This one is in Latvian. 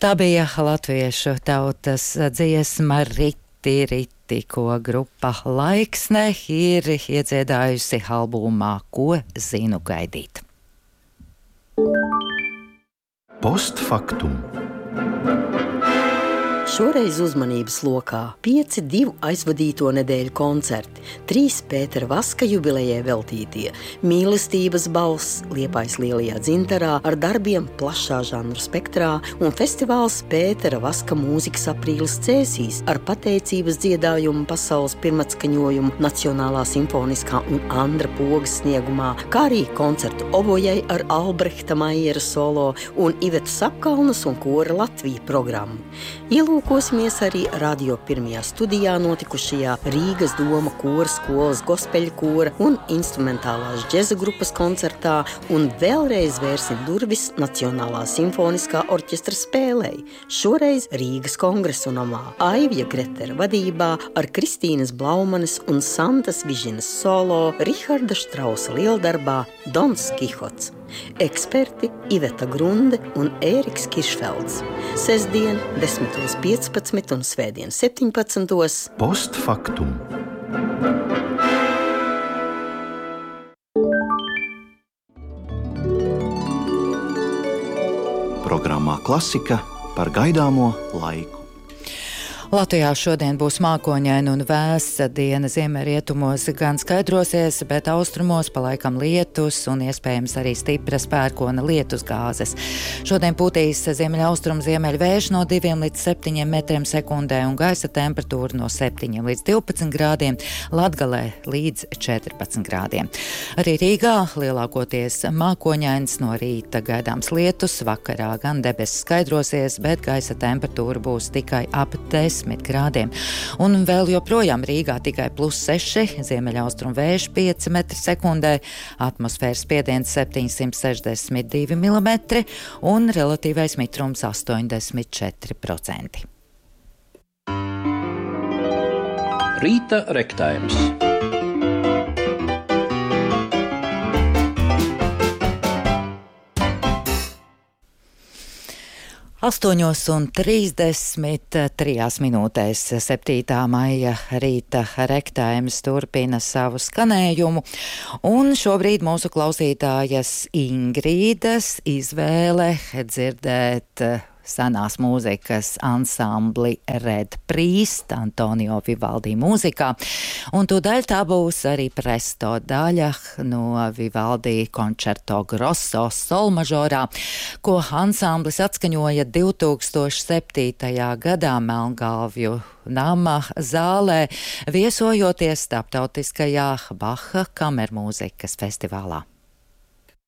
Tā bija latviešu tautas dziesma Riti, ko grupa Laiksne ir iedziedājusi albumā Ko zinu gaidīt. Postfaktum. Šoreiz uzmanības lokā 5 divu aizvadīto nedēļu koncerti, 3 Pētera Vaska jubilejai veltītie, mīlestības balss Liepājas Lielajā dzintarā ar darbiem plašā žanru spektrā un festivāls Pētera Vaska mūzikas aprīles cēsīs ar pateicības dziedājumu pasaules pirmatskaņojumu Nacionālā simfoniskā un Andra Pogas sniegumā, kā arī koncertu obojai ar Albrehta Maiera solo un Ivetas Apkalnas un Kora Latvija programmu. Ielūkosimies arī radio pirmajā studijā notikušajā Rīgas doma kora skolas gospeļu kora un instrumentālās džeza grupas koncertā un vēlreiz vērsim durvis Nacionālā simfoniskā orķestra spēlei, šoreiz Rīgas Kongresu namā, Aivija Gretera vadībā ar Kristīnas Blaumanes un Santas Vižinas solo Riharda Štrausa lieldarbā Dons Kihots. Eksperti Iveta Grunde un Ēriks Kiršfelds. Sestdien 10:15 un svētdien 17. Postfaktum. Programmā Klasika par gaidāmo laiku. Latvijā šodien būs mākoņaina un vēsa diena, ziemeļrietumos gan skaidrosies, bet austrumos palaikam lietus un iespējams arī stipras pērkona lietusgāzes. Šodien pūtīs ziemeļaustrumu ziemeļvējš no 2 līdz 7 metriem sekundē un gaisa temperatūra no 7 līdz 12 grādiem, Latgalē līdz 14 grādiem. Arī Rīgā lielākoties mākoņains, no rīta gaidāms lietus, vakarā gan debesis skaidrosies, bet gaisa temperatūra būs tikai ap 10 grādiem. Un vēl joprojām Rīgā tikai +6, ziemeļaustrumu vējš 5 metri sekundē, atmosfēras spiediens 762 mm un relatīvais mitrums 84%. Rīta rektājums. 8:33 minūtēs 7. maija rīta rektājums turpina savu skanējumu, un šobrīd mūsu klausītājas Ingrīdas izvēle dzirdēt senās mūzikas ansambli Red Priest, Antonio Vivaldi mūzikā, un tūdaļ tā būs arī presto daļa no Vivaldi koncerto grosso sol mažorā, ko ansamblis atskaņoja 2007. gadā Melngalvju nama zālē, viesojoties starptautiskajā Baha kamermūzikas festivālā.